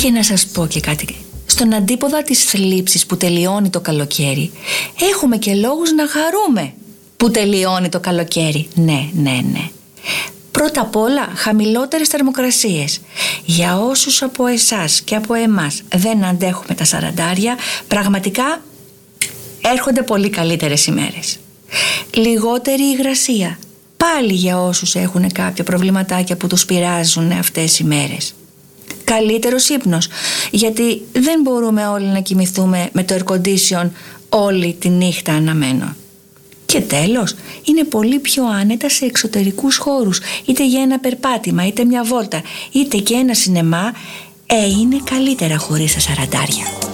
Και να σας πω και κάτι. Στον αντίποδα της θλίψης που τελειώνει το καλοκαίρι, έχουμε και λόγους να χαρούμε που τελειώνει το καλοκαίρι. Ναι. Πρώτα απ' όλα, χαμηλότερες θερμοκρασίες. Για όσους από εσάς και από εμάς δεν αντέχουμε τα 40, πραγματικά έρχονται πολύ καλύτερες ημέρες. Λιγότερη υγρασία. Πάλι για όσους έχουν κάποια προβληματάκια που τους πειράζουν αυτές οι μέρες. Καλύτερος ύπνος, γιατί δεν μπορούμε όλοι να κοιμηθούμε με το air condition όλη τη νύχτα αναμένο. Και τέλος, είναι πολύ πιο άνετα σε εξωτερικούς χώρους, είτε για ένα περπάτημα, είτε μια βόλτα, είτε και ένα σινεμά, είναι καλύτερα χωρίς τα 40.